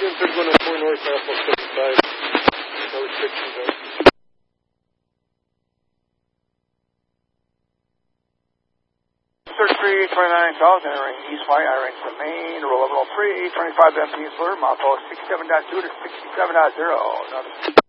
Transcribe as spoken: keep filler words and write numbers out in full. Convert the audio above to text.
Jim, third one on four north, Alpha seventy-five. No restrictions out. thirty-three twenty-nine thousand, entering East White, entering from Maine, roll eleven oh three, twenty-five M P Slur, Mouth sixty-seven point two to sixty-seven point zero.